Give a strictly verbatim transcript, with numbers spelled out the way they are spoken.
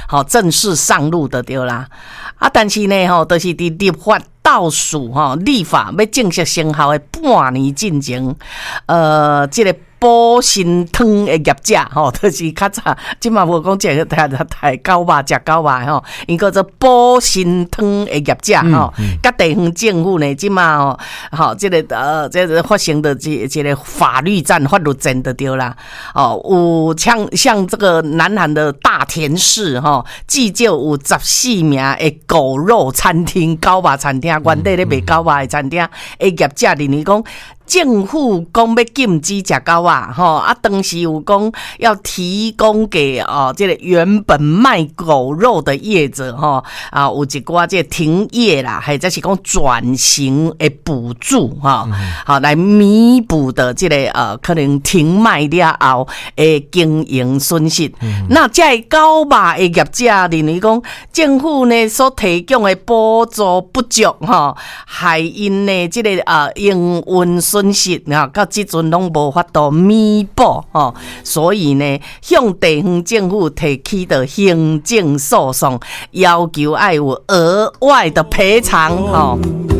好、哦、正式上路的对啦。啊，但是呢，吼、哦，就是伫立法倒数吼、哦，立法要正式生效的半年进前，呃，这个。补心汤的业者吼，就是较早，即嘛无讲这个台台狗肉食狗肉吼，伊叫做补心汤的业者吼，甲、嗯嗯、地方政府呢，即嘛吼，吼，这个呃，这个发生的这这个法律战、法律战就对啦。哦，有像像这个南韩的大田市吼，至少有十四名的狗肉餐厅、狗肉餐厅，原底咧卖狗肉的餐厅的业者，认为讲。政府讲要禁止食狗啊，吼啊，当时有讲要提供给哦，这个原本卖狗肉的业者吼啊，有一寡这停业啦，或者是讲转型的补助哈，好、嗯、来弥补的这个呃可能停卖了后的经营损失。嗯、那这狗肉的业者认为讲，政府呢所提供的补助不足哈，害因呢这个呃营运损损失啊，到即阵拢无法度弥补吼，所以呢，向地方政府提起的行政诉讼，要求要有额外的赔偿吼。